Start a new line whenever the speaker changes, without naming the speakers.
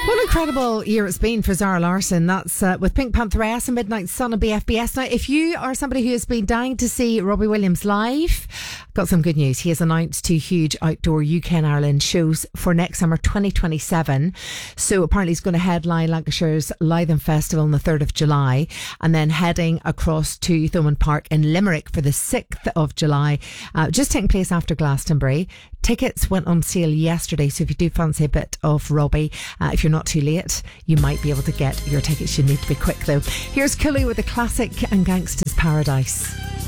What an incredible year it's been for Zara Larsson. That's with Pink Pantheress and Midnight Sun and BFBS. Now, if you are somebody who has been dying to see Robbie Williams live, got some good news. He has announced 2 huge outdoor UK and Ireland shows for next summer 2027. So apparently he's going to headline Lancashire's Lytham Festival on the 3rd of July and then heading across to Thomond Park in Limerick for the 6th of July, just taking place after Glastonbury. Tickets went on sale yesterday, so if you do fancy a bit of Robbie, if you're not too late, you might be able to get your tickets. You need to be quick though. Here's Cooley with a classic and Gangsta's Paradise.